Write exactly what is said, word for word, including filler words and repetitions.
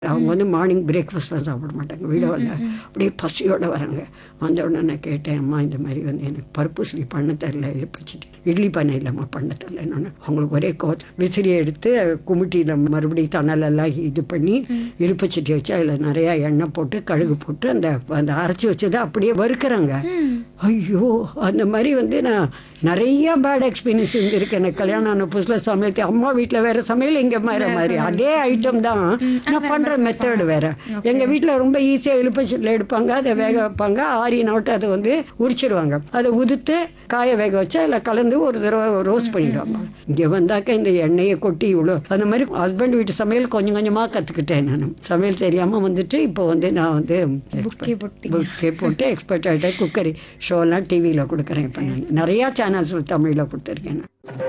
அவங்க வந்து மார்னிங் பிரேக்ஃபாஸ்ட்லாம் சாப்பிட மாட்டாங்க. வீடியோவில் அப்படியே பசியோடு வராங்க. வந்த உடனே நான் கேட்டேன், அம்மா இந்த மாதிரி வந்து எனக்கு பருப்பு சிலி பண்ண தரல, இருப்பிச்சிட்டு இட்லி பண்ண இல்லைம்மா பண்ண தரல. என்னொன்று அவங்களுக்கு ஒரே கோ விசிறியை எடுத்து குமிட்டியில் மறுபடியும் தணலெல்லாம் இது பண்ணி இருப்பச்சட்டி வச்சு அதில் நிறையா எண்ணெய் போட்டு கழுகு போட்டு அந்த அந்த அரைச்சி வச்சதை அப்படியே வறுக்கிறாங்க. ஐயோ, அந்த மாதிரி வந்து நான் நிறைய பேட் எக்ஸ்பீரியன்ஸ் இருந்திருக்கு. எனக்கு கல்யாணம் ஆன புதுசில் சமையல் அம்மா வீட்டில் வேறு சமையல், இங்கே வேறு மாதிரி அதே ஐட்டம் தான் நான் பண்ணுற மெத்தடு வேறு. எங்கள் வீட்டில் ரொம்ப ஈஸியாக இழுப்பச்சட்டில் எடுப்பாங்க, அதை வேக வைப்பாங்க, ஆரின விட்டு அதை வந்து உரிச்சிடுவாங்க, அதை உதுத்து காய வேக வச்சு அதில் கலந்து ஒரு தடவை ரோஸ்ட் பண்ணிடுவாங்க. இங்கே வந்தாக்க இந்த எண்ணெயை கொட்டி இவ்வளோ அந்த மாதிரி ஹஸ்பண்ட் வீட்டு சமையல் கொஞ்சம் கொஞ்சமாக கற்றுக்கிட்டேன். நான் சமையல் தெரியாமல் வந்துட்டு இப்போ வந்து நான் வந்து புக்கே போட்டு எக்ஸ்பர்ட் ஆகிட்டேன். குக்கரி ஷோலாம் டிவியில் கொடுக்குறேன். இப்போ நான் நிறையா சேனல்ஸ் தமிழில் கொடுத்துருக்கேன்.